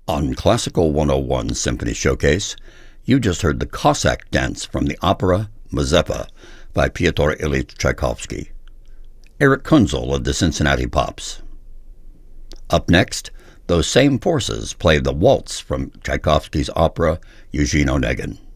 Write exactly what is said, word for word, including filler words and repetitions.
On Classical one oh one Symphony Showcase, you just heard the Cossack Dance from the opera Mazeppa by Pyotr Ilyich Tchaikovsky. Eric Kunzel of the Cincinnati Pops. Up next, those same forces play the waltz from Tchaikovsky's opera Eugene Onegin.